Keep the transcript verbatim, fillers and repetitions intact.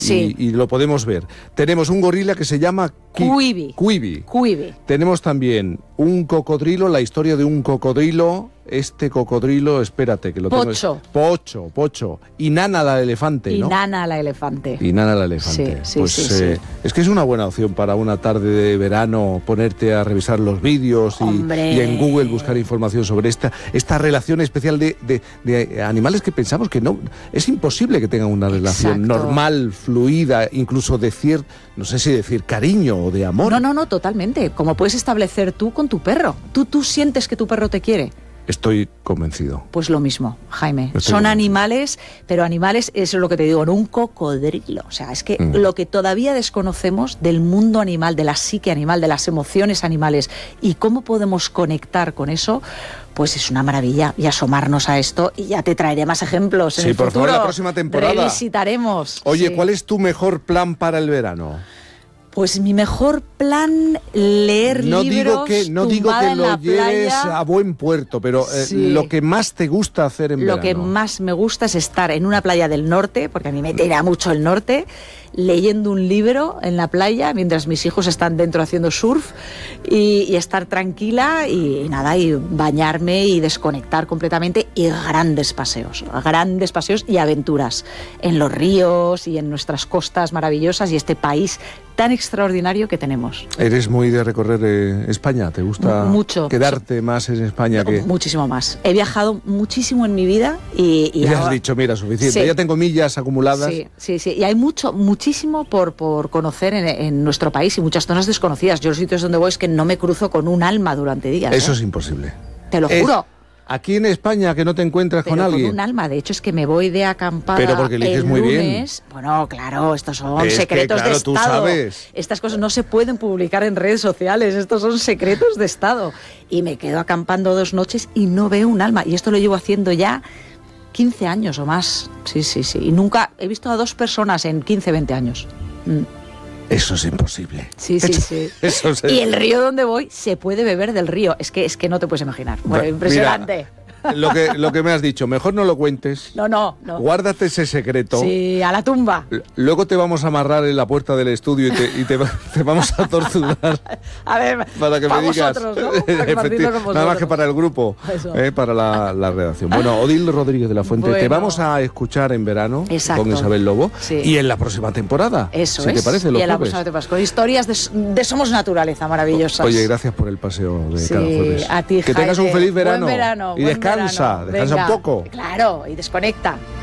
Sí. Y, y lo podemos ver. Tenemos un gorila que se llama Cuivi. Cuivi. Cuivi. Tenemos también un cocodrilo, la historia de un cocodrilo. Este cocodrilo, espérate, que lo tengo. Pocho. Pocho, Pocho. Y Nana la elefante, Y ¿no? Nana la elefante. Y Nana la elefante. Sí, sí, pues sí, eh, sí. es que es una buena opción para una tarde de verano ponerte a revisar los vídeos y, Hombre. y en Google buscar información sobre esta, esta relación especial de, de, de animales que pensamos que no es imposible que tengan una relación Exacto. normal, fluida, incluso decir, no sé si decir cariño o de amor. No, no, no, totalmente. Como puedes establecer tú con tu perro. Tú, tú sientes que tu perro te quiere. Estoy convencido. Pues lo mismo, Jaime. Estoy Son convencido. animales, pero animales, eso es lo que te digo, no un cocodrilo. O sea, es que Mm. lo que todavía desconocemos del mundo animal, de la psique animal, de las emociones animales y cómo podemos conectar con eso, pues es una maravilla. Y asomarnos a esto, y ya te traeré más ejemplos en Sí, el por futuro. favor, la próxima temporada. Revisitaremos. Oye, Sí. ¿cuál es tu mejor plan para el verano? Pues mi mejor plan, leer No libros, digo que no digo tumbada que en lo la lleves playa. a buen puerto, pero eh, Sí. lo que más te gusta hacer en Lo verano. que más me gusta es estar en una playa del norte, porque a mí me tira mucho el norte, leyendo un libro en la playa mientras mis hijos están dentro haciendo surf y, y estar tranquila y, y nada, y bañarme y desconectar completamente, y grandes paseos, grandes paseos y aventuras en los ríos y en nuestras costas maravillosas y este país tan extraordinario que tenemos. ¿Eres muy de recorrer eh, España? ¿Te gusta Mucho. quedarte más en España que...? Muchísimo más. He viajado muchísimo en mi vida y... Y le has ahora- dicho, mira, suficiente, Sí. ya tengo millas acumuladas. Sí, sí, sí. Y hay mucho, muchísimo por, por conocer en, en nuestro país y muchas zonas desconocidas. Yo los sitios donde voy es que no me cruzo con un alma durante días. Eso ¿eh? es imposible. Te lo Es juro. Aquí en España que no te encuentras Pero con con alguien. un alma. De hecho, es que me voy de acampada Pero porque eliges el muy bien. lunes. Bueno, claro, estos son Es que, secretos claro, de tú Estado. sabes. Estas cosas no se pueden publicar en redes sociales. Estos son secretos de Estado. Y me quedo acampando dos noches y no veo un alma. Y esto lo llevo haciendo ya quince años o más. Sí, sí, sí. Y nunca he visto a dos personas en quince, veinte años. Mm. Eso es imposible. Sí, sí, sí. Eso es... Y el río donde voy se puede beber del río. Es que, es que no te puedes imaginar. Bueno, Mira, impresionante. Lo que, lo que me has dicho, mejor no lo cuentes. No, no, no. Guárdate ese secreto. Sí, a la tumba. L- Luego te vamos a amarrar en la puerta del estudio y te, y te, va- te vamos a torturar A ver, para que para me digas. vosotros, ¿no? Para compartirlo con Efectivamente, vosotros. nada más que para el grupo, Eso. eh, para la, la redacción. Bueno, Odil Rodríguez de la Fuente, te Bueno. vamos a escuchar en verano Exacto. con Isabel Lobo Sí. y en la próxima temporada. Eso si es. te parece, los y en la jueves. próxima te pasas con historias de, de Somos Naturaleza maravillosas. Oye, gracias por el paseo de Sí, cada jueves. a ti, que tengas un Jaime. feliz verano. Buen verano. y buen descansa, verano. descansa Venga. un poco. Claro, y desconecta.